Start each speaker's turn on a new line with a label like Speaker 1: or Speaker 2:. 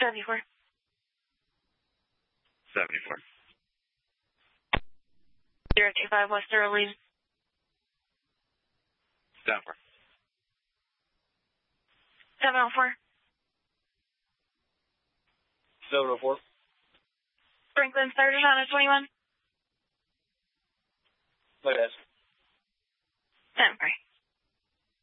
Speaker 1: 74.
Speaker 2: 74.
Speaker 1: 025 West Early.
Speaker 2: Denver.
Speaker 1: 704.
Speaker 3: 704.
Speaker 1: Franklin Sturgis on a 21.
Speaker 3: My bad.
Speaker 1: Denver.